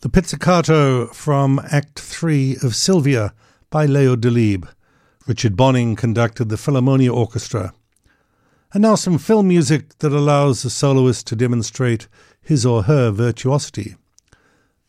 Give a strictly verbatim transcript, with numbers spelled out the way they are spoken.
The pizzicato from Act three of Sylvia by Leo Delibes. Richard Bonning conducted the Philharmonia Orchestra. And now some film music that allows the soloist to demonstrate his or her virtuosity.